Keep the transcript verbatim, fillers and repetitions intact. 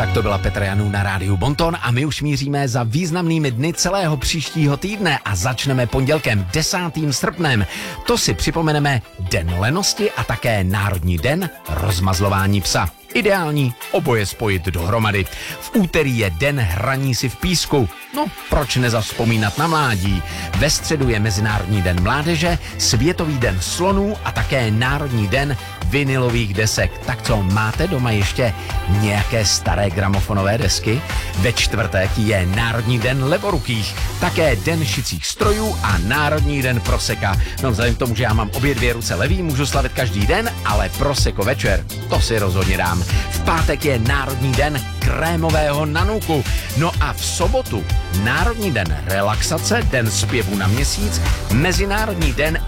Tak to byla Petra Janů na rádiu Bonton a my už míříme za významnými dny celého příštího týdne a začneme pondělkem desátým srpnem. To si připomeneme Den lenosti a také Národní den rozmazlování psa. Ideální oboje spojit dohromady. V úterý je den hraní si v písku. No, proč nezavzpomínat na mládí? Ve středu je Mezinárodní den mládeže, Světový den slonů a také Národní den vinylových desek. Tak co, máte doma ještě nějaké staré gramofonové desky? Ve čtvrtek je Národní den levorukých, také den šicích strojů a Národní den proseka. No, vzhledem k tomu, že já mám obě dvě ruce levý, můžu slavit každý den, ale proseko večer, to si rozhodně dám. V pátek je Národní den krémového nanuku. No a v sobotu Národní den relaxace, den zpěvu na měsíc, Mezinárodní den